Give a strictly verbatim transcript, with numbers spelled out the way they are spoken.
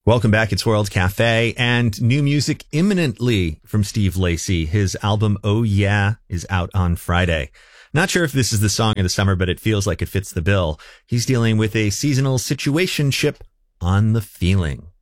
Welcome back. It's World Cafe, and new music imminently from Steve Lacy. His album, Oh Yeah, is out on Friday. Not sure if this is the song of the summer, but it feels like it fits the bill. He's dealing with a seasonal situationship on The Feeling.